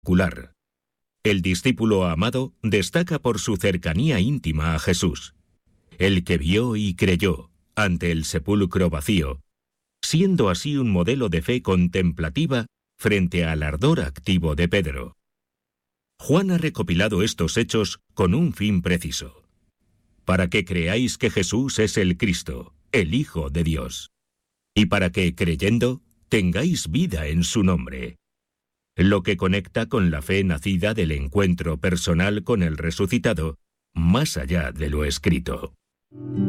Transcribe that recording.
particular. El discípulo amado destaca por su cercanía íntima a Jesús, el que vio y creyó ante el sepulcro vacío, siendo así un modelo de fe contemplativa frente al ardor activo de Pedro. Juan ha recopilado estos hechos con un fin preciso: para que creáis que Jesús es el Cristo, el Hijo de Dios, y para que, creyendo, tengáis vida en su nombre. Lo que conecta con la fe nacida del encuentro personal con el resucitado, más allá de lo escrito.